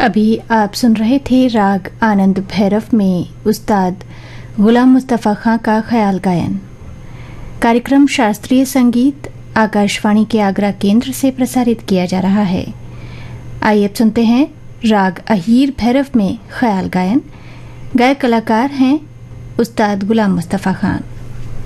अभी आप सुन रहे थे राग आनंद भैरव में उस्ताद गुलाम मुस्तफ़ा खां का ख्याल गायन। कार्यक्रम शास्त्रीय संगीत आकाशवाणी के आगरा केंद्र से प्रसारित किया जा रहा है। आइए अब सुनते हैं राग अहीर भैरव में ख्याल गायन। गायक कलाकार हैं उस्ताद गुलाम मुस्तफ़ा खां।